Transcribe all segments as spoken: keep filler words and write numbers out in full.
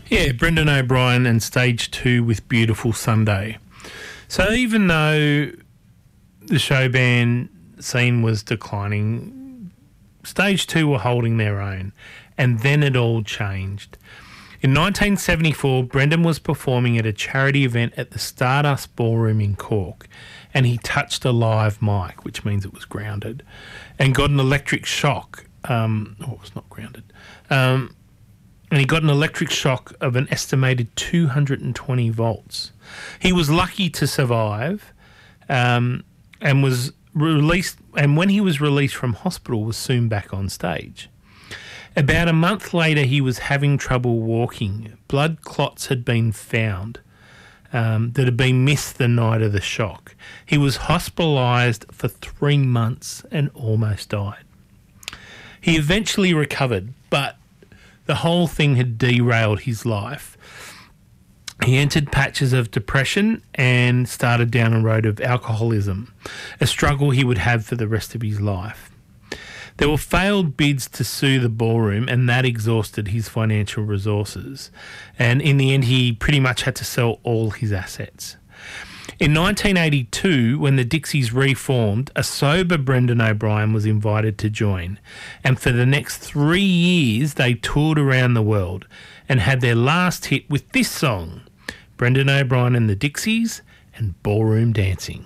Yeah, Brendan O'Brien and Stage Two with Beautiful Sunday. So even though the show band scene was declining, Stage Two were holding their own, and then it all changed. In nineteen seventy-four, Brendan was performing at a charity event at the Stardust Ballroom in Cork, and he touched a live mic, which means it was grounded, and got an electric shock. Um, oh, it was not grounded. Um, and he got an electric shock of an estimated two hundred twenty volts. He was lucky to survive, um, and was released. And when he was released from hospital, was soon back on stage. About a month later, he was having trouble walking. Blood clots had been found um, that had been missed the night of the shock. He was hospitalised for three months and almost died. He eventually recovered, but the whole thing had derailed his life. He entered patches of depression and started down a road of alcoholism, a struggle he would have for the rest of his life. There were failed bids to sue the ballroom, and that exhausted his financial resources. And in the end, he pretty much had to sell all his assets. In nineteen eighty-two, when the Dixies reformed, a sober Brendan O'Brien was invited to join. And for the next three years, they toured around the world and had their last hit with this song, Brendan O'Brien and the Dixies and Ballroom Dancing.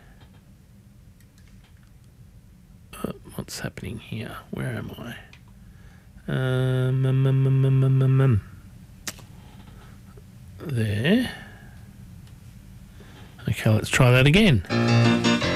Uh, what's happening here? Where am I? Um, um, um, um, um, um, um, um. There. Okay, let's try that again.